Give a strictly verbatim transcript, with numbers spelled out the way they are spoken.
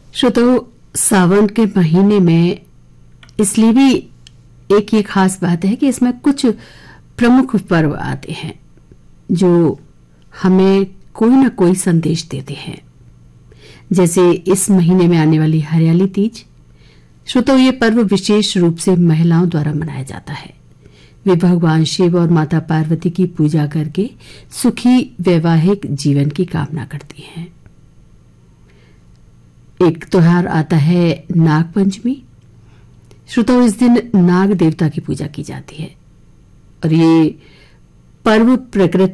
श्रोताओ, सावन के महीने में इसलिए भी एक ये खास बात है कि इसमें कुछ प्रमुख पर्व आते हैं जो हमें कोई ना कोई संदेश देते हैं। जैसे इस महीने में आने वाली हरियाली तीज। श्रोताओ, ये पर्व विशेष रूप से महिलाओं द्वारा मनाया जाता है। वे भगवान शिव और माता पार्वती की पूजा करके सुखी वैवाहिक जीवन की कामना करती हैं। एक त्योहार आता है नाग पंचमी। श्रोताओ, इस दिन नाग देवता की पूजा की जाती है और ये पर्व प्रकृति